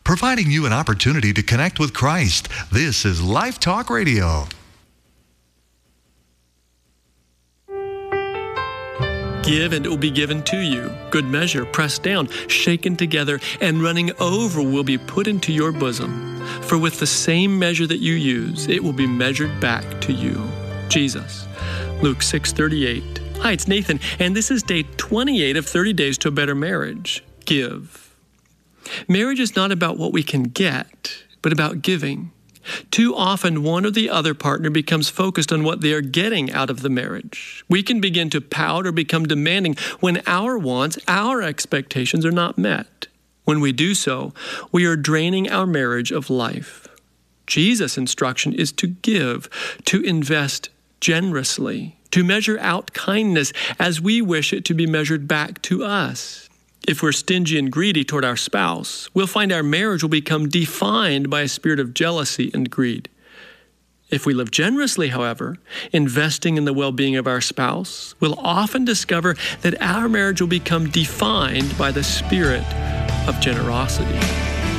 providing you an opportunity to connect with Christ. This is Life Talk Radio. Give, and it will be given to you. Good measure, pressed down, shaken together, and running over will be put into your bosom. For with the same measure that you use, it will be measured back to you. Jesus. Luke 6:38. Hi, it's Nathan, and this is day 28 of 30 Days to a Better Marriage. Give. Marriage is not about what we can get, but about giving. Too often, one or the other partner becomes focused on what they are getting out of the marriage. We can begin to pout or become demanding when our wants, our expectations are not met. When we do so, we are draining our marriage of life. Jesus' instruction is to give, to invest generously, to measure out kindness as we wish it to be measured back to us. If we're stingy and greedy toward our spouse, we'll find our marriage will become defined by a spirit of jealousy and greed. If we live generously, however, investing in the well-being of our spouse, we'll often discover that our marriage will become defined by the spirit of generosity.